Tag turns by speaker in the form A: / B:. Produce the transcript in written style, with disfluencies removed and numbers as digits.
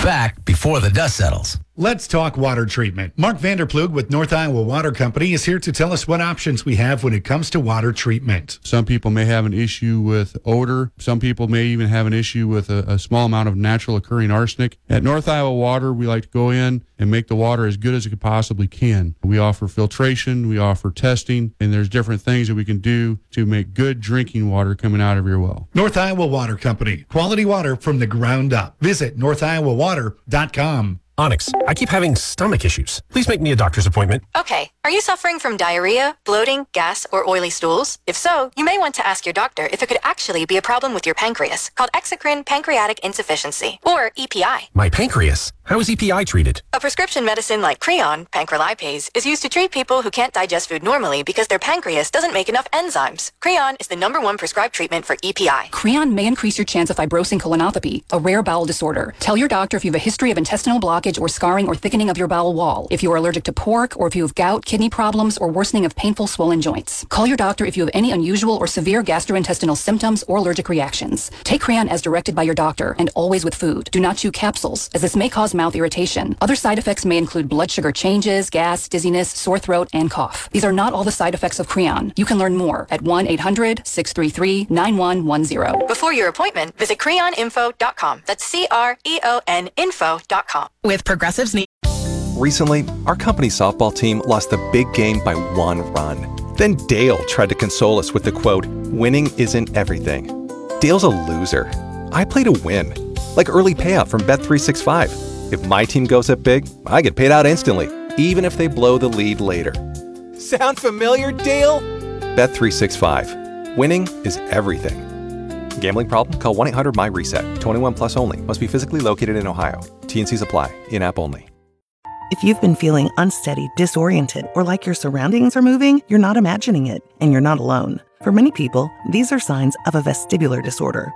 A: back before the dust settles.
B: Let's talk water treatment. Mark Vanderplug with North Iowa Water Company is here to tell us what options we have when it comes to water treatment.
C: Some people may have an issue with odor. Some people may even have an issue with a small amount of natural occurring arsenic. At North Iowa Water, we like to go in and make the water as good as it possibly can. We offer filtration, we offer testing, and there's different things that we can do to make good drinking water coming out of your well.
B: North Iowa Water Company. Quality water from the ground up. Visit northiowawater.com.
D: Onyx, I keep having stomach issues. Please make me a doctor's appointment.
E: Okay. Are you suffering from diarrhea, bloating, gas, or oily stools? If so, you may want to ask your doctor if it could actually be a problem with your pancreas, called exocrine pancreatic insufficiency, or EPI.
D: My pancreas? How is EPI treated?
E: A prescription medicine like Creon, pancrelipase, is used to treat people who can't digest food normally because their pancreas doesn't make enough enzymes. Creon is the #1 prescribed treatment for EPI.
F: Creon may increase your chance of fibrosing colonopathy, a rare bowel disorder. Tell your doctor if you have a history of intestinal blockage or scarring or thickening of your bowel wall, if you are allergic to pork, or if you have gout, kidney problems, or worsening of painful swollen joints. Call your doctor if you have any unusual or severe gastrointestinal symptoms or allergic reactions. Take Creon as directed by your doctor and always with food. Do not chew capsules, as this may cause mouth irritation. Other side effects may include blood sugar changes, gas, dizziness, sore throat, and cough. These are not all the side effects of Creon. You can learn more at 1-800-633-9110.
E: Before your appointment, visit creoninfo.com. That's CREON info.com.
G: With Progressive's need.
H: Recently, our company's softball team lost the big game by 1 run. Then Dale tried to console us with the quote, "Winning isn't everything." Dale's a loser. I play to win. Like early payout from Bet365. If my team goes up big, I get paid out instantly, even if they blow the lead later. Sound familiar, Dale? Bet365. Winning is everything. Gambling problem? Call 1-800-MY-RESET. 21 plus only. Must be physically located in Ohio. T&Cs apply. In-app only.
I: If you've been feeling unsteady, disoriented, or like your surroundings are moving, you're not imagining it, and you're not alone. For many people, these are signs of a vestibular disorder,